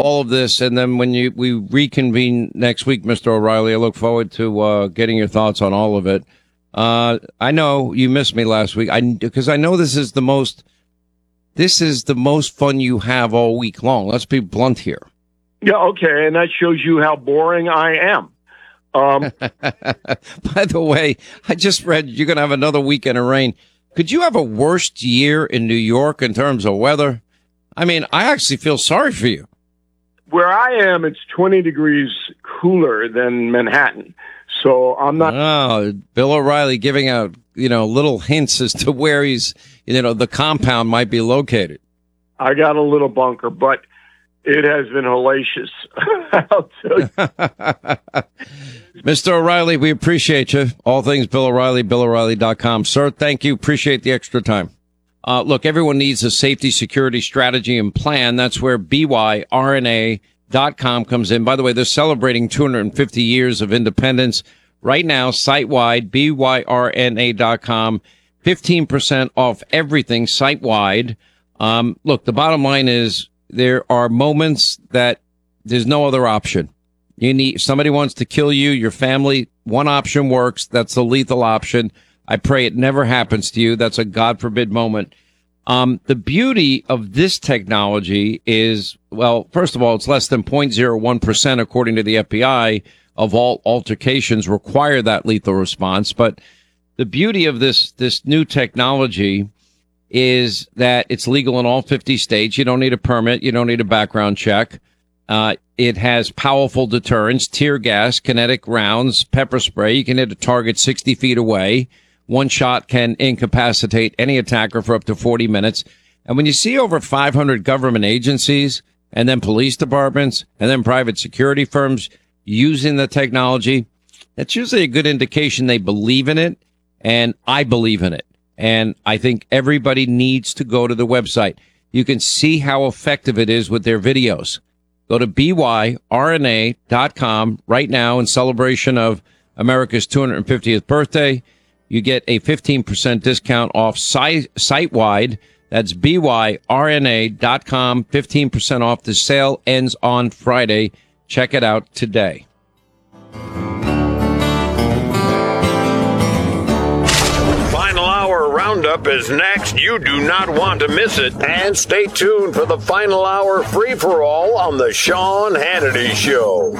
all of this, and then when we reconvene next week, Mr. O'Reilly, I look forward to getting your thoughts on all of it. I know you missed me last week, because I know this is the most fun you have all week long. Let's be blunt here. Yeah, okay, and that shows you how boring I am. By the way, I just read you're going to have another weekend of rain. Could you have a worst year in New York in terms of weather? I mean, I actually feel sorry for you. Where I am, it's 20 degrees cooler than Manhattan. So I'm not. Oh, Bill O'Reilly giving out, little hints as to where he's, the compound might be located. I got a little bunker, but it has been hellacious. I'll tell you. Mr. O'Reilly, we appreciate you. All things Bill O'Reilly, BillO'Reilly.com. Sir, thank you. Appreciate the extra time. Look, everyone needs a safety, security strategy and plan. That's where BYRNA.com comes in. By the way, they're celebrating 250 years of independence right now, site-wide, BYRNA.com. 15% off everything site-wide. Look, the bottom line is there are moments that there's no other option. Somebody wants to kill you, your family. One option works. That's the lethal option. I pray it never happens to you. That's a God forbid moment. The beauty of this technology is, well, first of all, it's less than 0.01%, according to the FBI, of all altercations require that lethal response. But the beauty of this new technology is that it's legal in all 50 states. You don't need a permit. You don't need a background check. It has powerful deterrence, tear gas, kinetic rounds, pepper spray. You can hit a target 60 feet away. One shot can incapacitate any attacker for up to 40 minutes. And when you see over 500 government agencies and then police departments and then private security firms using the technology, that's usually a good indication they believe in it. And I believe in it. And I think everybody needs to go to the website. You can see how effective it is with their videos. Go to BYRNA.com right now in celebration of America's 250th birthday. You get a 15% discount off site-wide. That's BYRNA.com, 15% off. The sale ends on Friday. Check it out today. Final Hour Roundup is next. You do not want to miss it. And stay tuned for the Final Hour free-for-all on the Sean Hannity Show.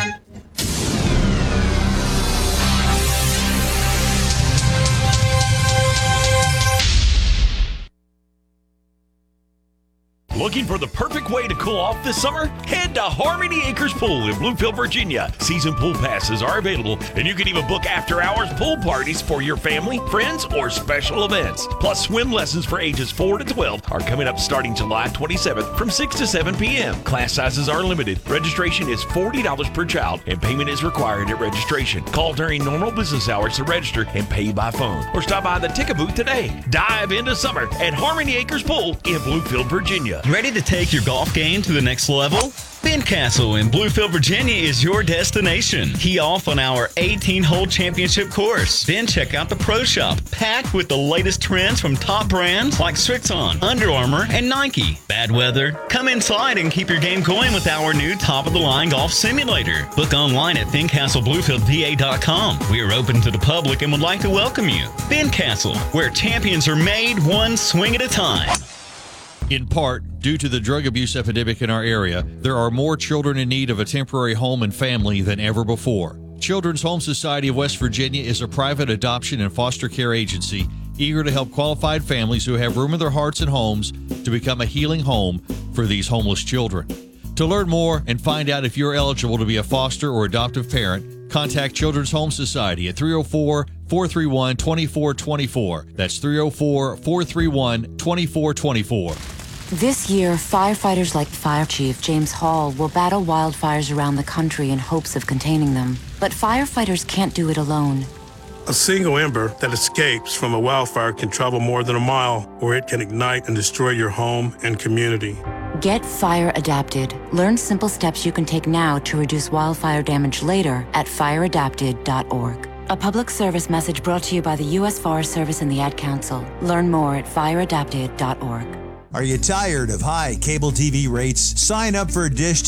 Looking for the perfect way to cool off this summer? Head to Harmony Acres Pool in Bluefield, Virginia. Season pool passes are available, and you can even book after-hours pool parties for your family, friends, or special events. Plus, swim lessons for ages 4 to 12 are coming up starting July 27th from 6 to 7 p.m. Class sizes are limited. Registration is $40 per child, and payment is required at registration. Call during normal business hours to register and pay by phone, or stop by the ticket booth today. Dive into summer at Harmony Acres Pool in Bluefield, Virginia. Ready to take your golf game to the next level? Ben Castle in Bluefield, Virginia is your destination. Tee off on our 18-hole championship course. Then check out the Pro Shop, packed with the latest trends from top brands like Strixon, Under Armour, and Nike. Bad weather? Come inside and keep your game going with our new top-of-the-line golf simulator. Book online at BenCastleBluefieldPA.com. We are open to the public and would like to welcome you. Ben Castle, where champions are made one swing at a time. In part, due to the drug abuse epidemic in our area, there are more children in need of a temporary home and family than ever before. Children's Home Society of West Virginia is a private adoption and foster care agency eager to help qualified families who have room in their hearts and homes to become a healing home for these homeless children. To learn more and find out if you're eligible to be a foster or adoptive parent, contact Children's Home Society at 304-431-2424. That's 304-431-2424. This year, firefighters like Fire Chief James Hall will battle wildfires around the country in hopes of containing them. But firefighters can't do it alone. A single ember that escapes from a wildfire can travel more than a mile, or it can ignite and destroy your home and community. Get fire adapted. Learn simple steps you can take now to reduce wildfire damage later at fireadapted.org. A public service message brought to you by the U.S. Forest Service and the Ad Council. Learn more at fireadapted.org. Are you tired of high cable TV rates? Sign up for Dish